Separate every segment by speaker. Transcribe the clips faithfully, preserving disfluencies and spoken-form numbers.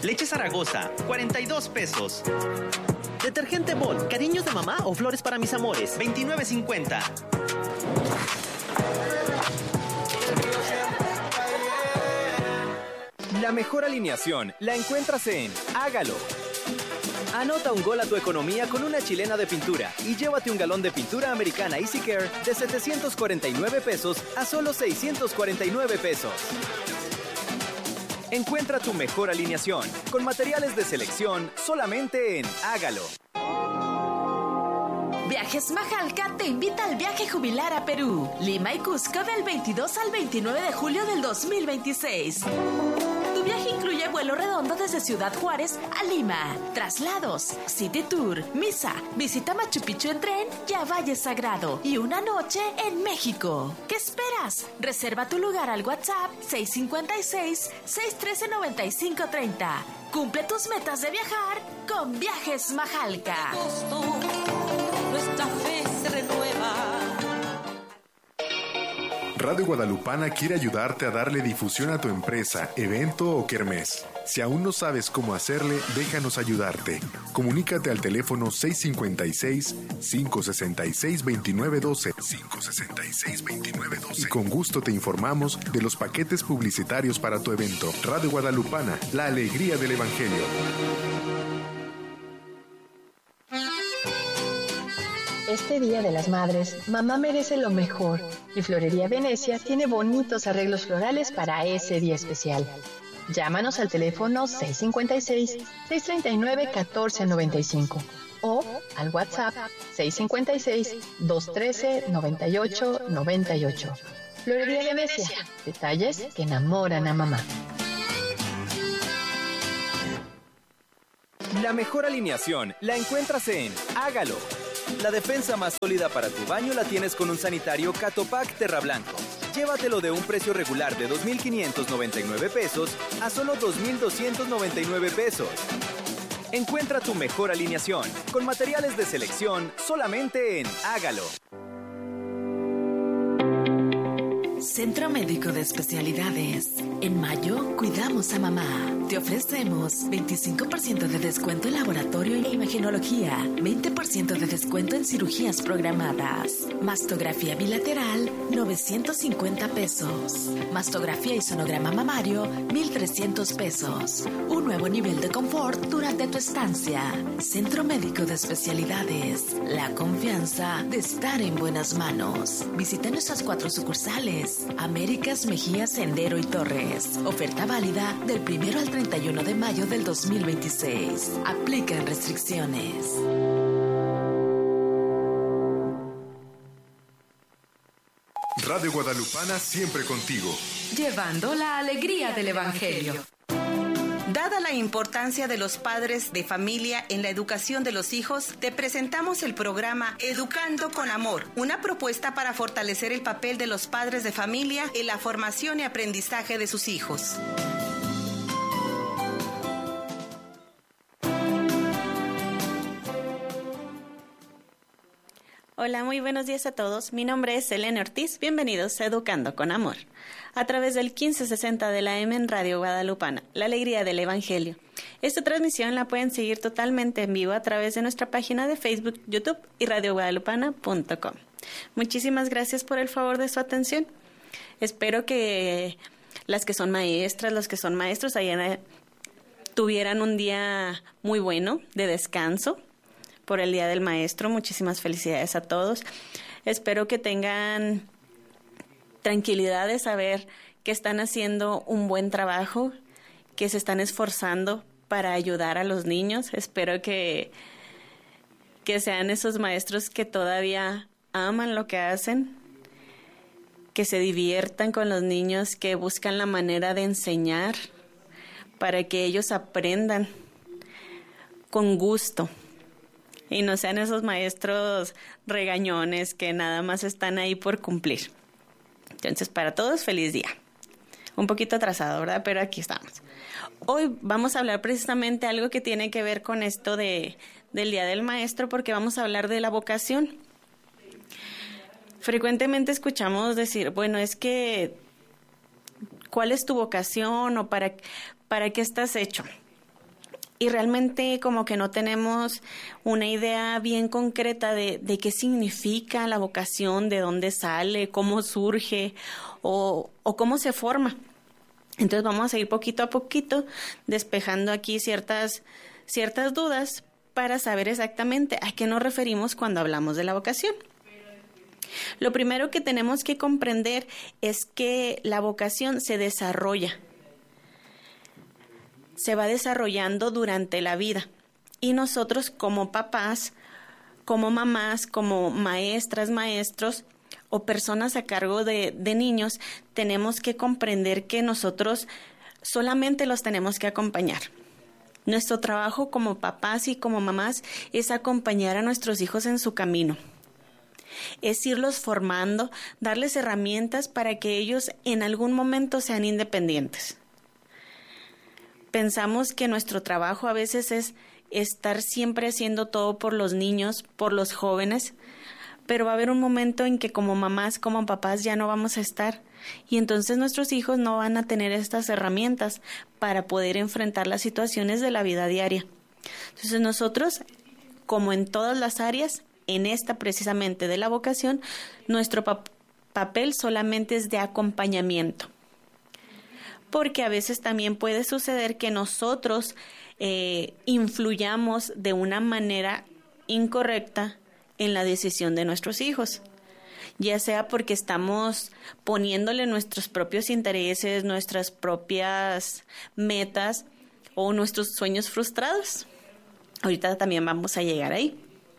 Speaker 1: Leche Zaragoza, cuarenta y dos pesos. Detergente Bol, cariños de mamá o flores para mis amores, veintinueve cincuenta.
Speaker 2: La mejor alineación la encuentras en Hágalo. Anota un gol a tu economía con una chilena de pintura y llévate un galón de pintura americana Easy Care de setecientos cuarenta y nueve pesos a solo seiscientos cuarenta y nueve pesos. Encuentra tu mejor alineación con materiales de selección solamente en Hágalo.
Speaker 3: Viajes Majalca te invita al viaje jubilar a Perú, Lima y Cusco del veintidós al veintinueve de julio del dos mil veintiséis. Tu viaje incluye vuelo redondo desde Ciudad Juárez a Lima, traslados, City Tour, misa, visita Machu Picchu en tren y a Valle Sagrado y una noche en México. ¿Qué esperas? Reserva tu lugar al WhatsApp seis cinco seis, seis uno tres, nueve cinco tres cero. Cumple tus metas de viajar con Viajes Majalca.
Speaker 4: Nuestra fe se renueva.
Speaker 5: Radio Guadalupana quiere ayudarte a darle difusión a tu empresa, evento o kermés. Si aún no sabes cómo hacerle, déjanos ayudarte. Comunícate al teléfono seis cinco seis, cinco seis seis, dos nueve uno dos, cinco seis seis, dos nueve uno dos y con gusto te informamos de los paquetes publicitarios para tu evento. Radio Guadalupana, la alegría del Evangelio.
Speaker 6: Este Día de las Madres, mamá merece lo mejor y Florería Venecia tiene bonitos arreglos florales para ese día especial. Llámanos al teléfono seis cinco seis, seis tres nueve, uno cuatro nueve cinco o al WhatsApp seis cinco seis, dos uno tres, nueve ocho nueve ocho. Florería Venecia, detalles que enamoran a mamá.
Speaker 2: La mejor alineación la encuentras en Hágalo. La defensa más sólida para tu baño la tienes con un sanitario Catopac Terra Blanco. Llévatelo de un precio regular de dos mil quinientos noventa y nueve pesos a solo dos mil doscientos noventa y nueve pesos. Encuentra tu mejor alineación con materiales de selección solamente en Hágalo.
Speaker 3: Centro Médico de Especialidades. En mayo, cuidamos a mamá. Te ofrecemos veinticinco por ciento de descuento en laboratorio e imagenología, veinte por ciento de descuento en cirugías programadas. Mastografía bilateral, novecientos cincuenta pesos. Mastografía y sonograma mamario, mil trescientos pesos. Un nuevo nivel de confort durante tu estancia. Centro Médico de Especialidades. La confianza de estar en buenas manos. Visita nuestras cuatro sucursales. Américas, Mejía, Sendero y Torres. Oferta válida del primero al treinta y uno de mayo del dos mil veintiséis. Aplican restricciones.
Speaker 5: Radio Guadalupana siempre contigo.
Speaker 7: Llevando la alegría del Evangelio.
Speaker 8: Dada la importancia de los padres de familia en la educación de los hijos, te presentamos el programa Educando con Amor, una propuesta para fortalecer el papel de los padres de familia en la formación y aprendizaje de sus hijos.
Speaker 9: Hola, muy buenos días a todos. Mi nombre es Elena Ortiz. Bienvenidos a Educando con Amor. A través del quince sesenta de la M en Radio Guadalupana, la alegría del Evangelio. Esta transmisión la pueden seguir totalmente en vivo a través de nuestra página de Facebook, YouTube y radio guadalupana punto com. Muchísimas gracias por el favor de su atención. Espero que las que son maestras, los que son maestros, ayer tuvieran un día muy bueno de descanso por el Día del Maestro. Muchísimas felicidades a todos. Espero que tengan tranquilidad de saber que están haciendo un buen trabajo, que se están esforzando para ayudar a los niños. Espero que, que sean esos maestros que todavía aman lo que hacen, que se diviertan con los niños, que buscan la manera de enseñar para que ellos aprendan con gusto. Y no sean esos maestros regañones que nada más están ahí por cumplir. Entonces, para todos, feliz día. Un poquito atrasado, ¿verdad? Pero aquí estamos. Hoy vamos a hablar precisamente algo que tiene que ver con esto de, del Día del Maestro, porque vamos a hablar de la vocación. Frecuentemente escuchamos decir, bueno, es que, ¿cuál es tu vocación o para, para qué estás hecho? y realmente como que no tenemos una idea bien concreta de, de qué significa la vocación, de dónde sale, cómo surge o, o cómo se forma. Entonces vamos a ir poquito a poquito despejando aquí ciertas, ciertas dudas para saber exactamente a qué nos referimos cuando hablamos de la vocación. Lo primero que tenemos que comprender es que la vocación se desarrolla. Se va desarrollando durante la vida y nosotros como papás, como mamás, como maestras, maestros o personas a cargo de, de niños, tenemos que comprender que nosotros solamente los tenemos que acompañar. Nuestro trabajo como papás y como mamás es acompañar a nuestros hijos en su camino. Es irlos formando, darles herramientas para que ellos en algún momento sean independientes. Pensamos que nuestro trabajo a veces es estar siempre haciendo todo por los niños, por los jóvenes, pero va a haber un momento en que como mamás, como papás ya no vamos a estar y entonces nuestros hijos no van a tener estas herramientas para poder enfrentar las situaciones de la vida diaria. Entonces nosotros, como en todas las áreas, en esta precisamente de la vocación, nuestro pap- papel solamente es de acompañamiento. Porque a veces también puede suceder que nosotros eh, influyamos de una manera incorrecta en la decisión de nuestros hijos, ya sea porque estamos poniéndole nuestros propios intereses, nuestras propias metas o nuestros sueños frustrados. Ahorita también vamos a llegar ahí.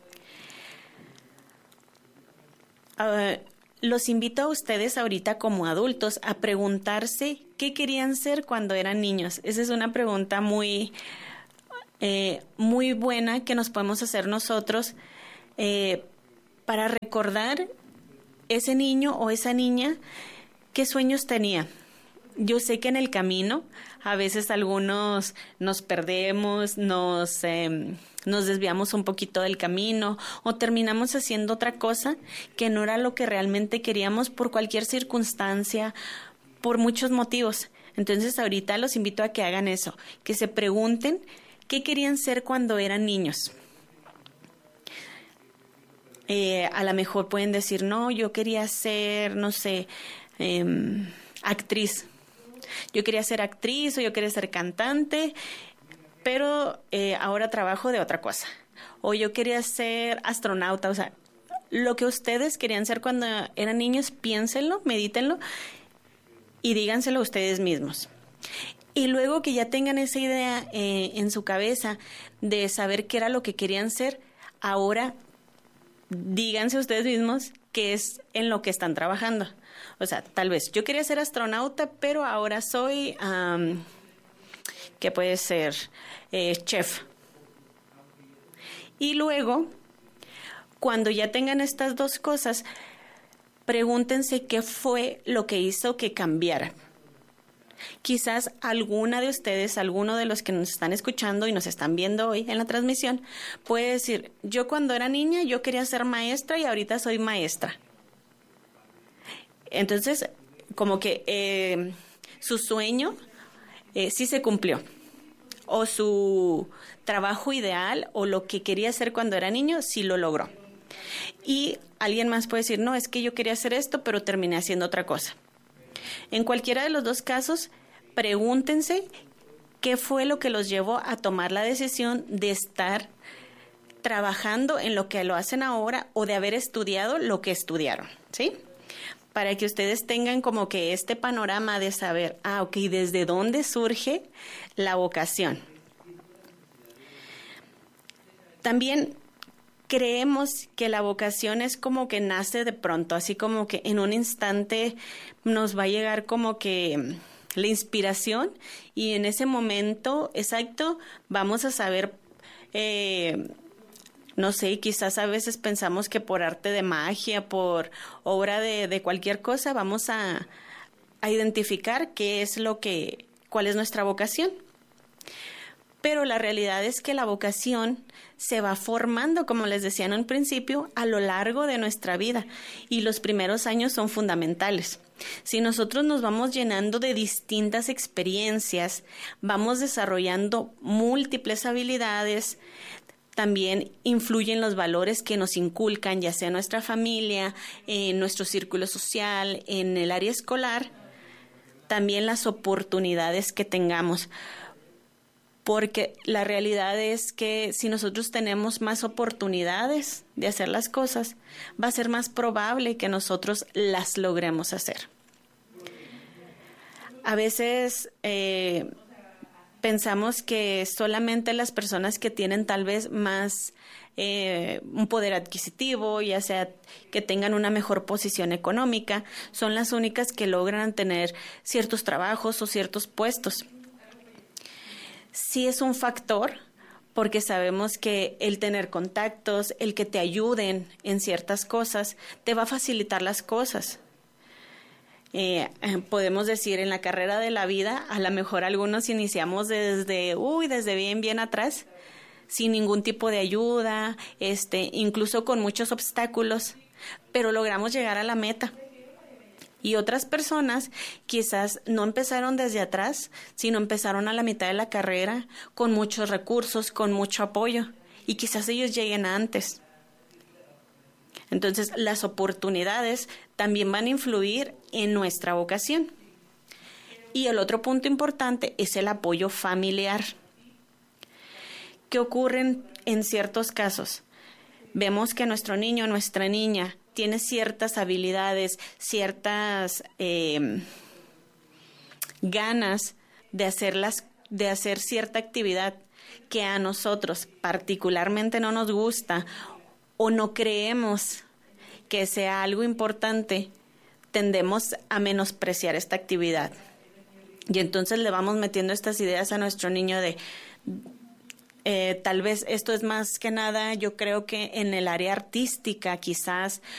Speaker 9: Uh, Los invito a ustedes ahorita como adultos a preguntarse qué querían ser cuando eran niños. Esa es una pregunta muy, eh, muy buena que nos podemos hacer nosotros eh, para recordar ese niño o esa niña qué sueños tenía. Yo sé que en el camino a veces algunos nos perdemos, nos... Eh, nos desviamos un poquito del camino o terminamos haciendo otra cosa que no era lo que realmente queríamos por cualquier circunstancia, por muchos motivos. Entonces ahorita los invito a que hagan eso, que se pregunten qué querían ser cuando eran niños. Eh, a lo mejor pueden decir, no, yo quería ser, no sé, eh, actriz. Yo quería ser actriz o yo quería ser cantante, pero eh, ahora trabajo de otra cosa. O yo quería ser astronauta. O sea, lo que ustedes querían ser cuando eran niños, piénsenlo, medítenlo y díganselo a ustedes mismos. Y luego que ya tengan esa idea eh, en su cabeza de saber qué era lo que querían ser, ahora díganse a ustedes mismos qué es en lo que están trabajando. O sea, tal vez yo quería ser astronauta, pero ahora soy... Um, que puede ser eh, chef. Y luego, cuando ya tengan estas dos cosas, pregúntense qué fue lo que hizo que cambiara. Quizás alguna de ustedes, alguno de los que nos están escuchando y nos están viendo hoy en la transmisión, puede decir, yo cuando era niña yo quería ser maestra y ahorita soy maestra. Entonces, como que eh, su sueño eh, sí se cumplió. O su trabajo ideal o lo que quería hacer cuando era niño, sí lo logró. Y alguien más puede decir, no, es que yo quería hacer esto, pero terminé haciendo otra cosa. En cualquiera de los dos casos, pregúntense qué fue lo que los llevó a tomar la decisión de estar trabajando en lo que lo hacen ahora o de haber estudiado lo que estudiaron, ¿sí? Para que ustedes tengan como que este panorama de saber, ah, ok, ¿desde dónde surge la vocación? También creemos que la vocación es como que nace de pronto, así como que en un instante nos va a llegar como que la inspiración y en ese momento exacto vamos a saber... Eh, No sé, quizás a veces pensamos que por arte de magia, por obra de, de cualquier cosa, vamos a, a identificar qué es lo que, cuál es nuestra vocación. Pero la realidad es que la vocación se va formando, como les decía en un principio, a lo largo de nuestra vida, y los primeros años son fundamentales. Si nosotros nos vamos llenando de distintas experiencias, vamos desarrollando múltiples habilidades, también influyen los valores que nos inculcan, ya sea en nuestra familia, en nuestro círculo social, en el área escolar, también las oportunidades que tengamos. Porque la realidad es que si nosotros tenemos más oportunidades de hacer las cosas, va a ser más probable que nosotros las logremos hacer. A veces eh, pensamos que solamente las personas que tienen tal vez más eh, un poder adquisitivo, ya sea que tengan una mejor posición económica, son las únicas que logran tener ciertos trabajos o ciertos puestos. Sí es un factor, porque sabemos que el tener contactos, el que te ayuden en ciertas cosas, te va a facilitar las cosas. Eh, podemos decir, en la carrera de la vida, a lo mejor algunos iniciamos desde, uy, desde bien, bien atrás, sin ningún tipo de ayuda, este, incluso con muchos obstáculos, pero logramos llegar a la meta. Y otras personas quizás no empezaron desde atrás, sino empezaron a la mitad de la carrera con muchos recursos, con mucho apoyo, y quizás ellos lleguen antes. Entonces, las oportunidades también van a influir en nuestra vocación. Y el otro punto importante es el apoyo familiar. ¿Qué ocurre en, en ciertos casos? Vemos que nuestro niño, nuestra niña, tiene ciertas habilidades, ciertas eh, ganas de hacerlas, de hacer cierta actividad que a nosotros particularmente no nos gusta o no creemos que sea algo importante, tendemos a menospreciar esta actividad. Y entonces le vamos metiendo estas ideas a nuestro niño de... Eh, tal vez esto es más que nada, yo creo que en el área artística quizás,